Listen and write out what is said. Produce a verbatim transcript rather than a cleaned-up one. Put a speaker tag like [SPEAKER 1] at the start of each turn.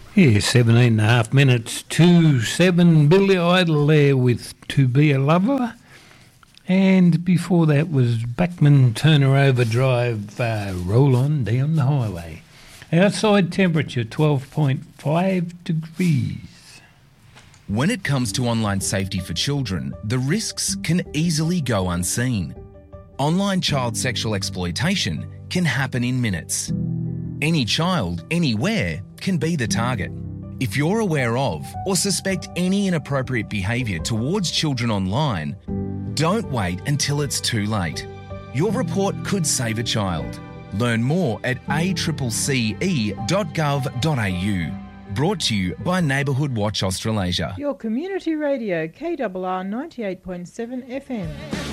[SPEAKER 1] Yeah, seventeen and a half minutes to seven. Billy Idol there with To Be a Lover. And before that was Backman Turner Overdrive, uh, Roll On Down the Highway. Outside temperature twelve point five degrees.
[SPEAKER 2] When it comes to online safety for children, the risks can easily go unseen. Online child sexual exploitation can happen in minutes. Any child, anywhere, can be the target. If you're aware of or suspect any inappropriate behaviour towards children online, don't wait until it's too late. Your report could save a child. Learn more at a c c c e dot gov dot a u. Brought to you by Neighbourhood Watch Australasia.
[SPEAKER 3] Your community radio, K R R ninety-eight point seven F M.